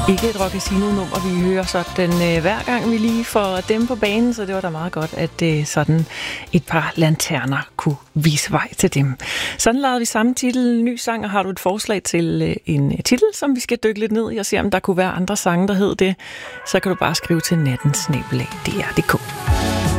Ikke et Rockasino-nummer, vi hører sådan hver gang vi lige får dem på banen, så det var da meget godt, at sådan et par lanterner kunne vise vej til dem. Sådan lavede vi samme titel, ny sang, og har du et forslag til en titel, som vi skal dykke lidt ned i og se, om der kunne være andre sange, der hed det, så kan du bare skrive til nattensnabelag.dr.dk.